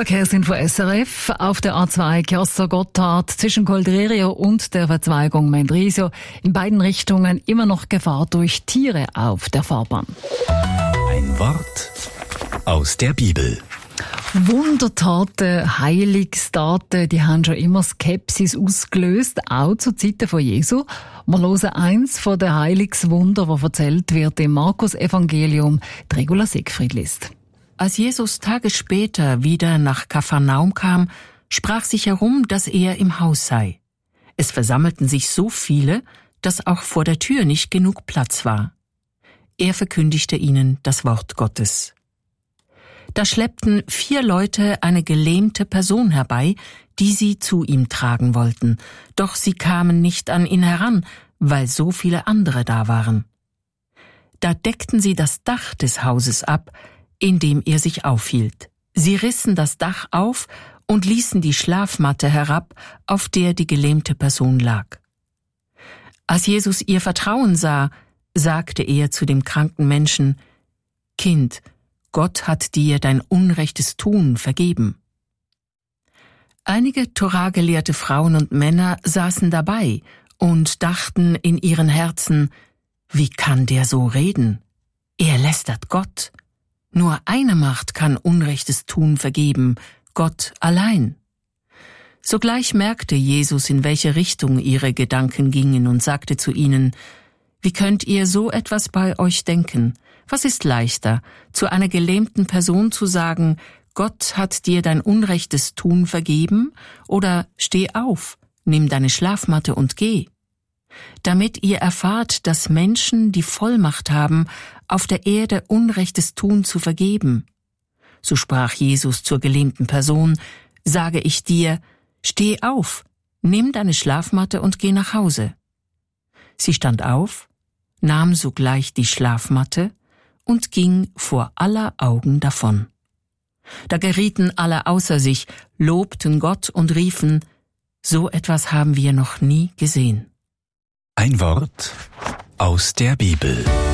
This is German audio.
Verkehrsinfo SRF auf der A2 Chiasso-Gotthard zwischen Coldrerio und der Verzweigung Mendrisio. In beiden Richtungen immer noch Gefahr durch Tiere auf der Fahrbahn. Ein Wort aus der Bibel. Wundertaten, Heilungstaten, die haben schon immer Skepsis ausgelöst, auch zu Zeiten von Jesu. Wir hören eins von den Heilungswunder, das erzählt wird im Markus-Evangelium. Regula Siegfried liest. Als Jesus Tage später wieder nach Kapharnaum kam, sprach sich herum, dass er im Haus sei. Es versammelten sich so viele, dass auch vor der Tür nicht genug Platz war. Er verkündigte ihnen das Wort Gottes. Da schleppten 4 Leute eine gelähmte Person herbei, die sie zu ihm tragen wollten, doch sie kamen nicht an ihn heran, weil so viele andere da waren. Da deckten sie das Dach des Hauses ab, in dem er sich aufhielt. Sie rissen das Dach auf und ließen die Schlafmatte herab, auf der die gelähmte Person lag. Als Jesus ihr Vertrauen sah, sagte er zu dem kranken Menschen: Kind, Gott hat dir dein unrechtes Tun vergeben. Einige Toragelehrte Frauen und Männer saßen dabei und dachten in ihren Herzen: Wie kann der so reden? Er lästert Gott. Nur eine Macht kann unrechtes Tun vergeben, Gott allein. Sogleich merkte Jesus, in welche Richtung ihre Gedanken gingen, und sagte zu ihnen: Wie könnt ihr so etwas bei euch denken? Was ist leichter, zu einer gelähmten Person zu sagen: Gott hat dir dein unrechtes Tun vergeben, oder steh auf, nimm deine Schlafmatte und geh? Damit ihr erfahrt, dass Menschen die Vollmacht haben, auf der Erde unrechtes Tun zu vergeben. So sprach Jesus zur gelähmten Person: Sage ich dir, steh auf, nimm deine Schlafmatte und geh nach Hause. Sie stand auf, nahm sogleich die Schlafmatte und ging vor aller Augen davon. Da gerieten alle außer sich, lobten Gott und riefen: So etwas haben wir noch nie gesehen. Ein Wort aus der Bibel.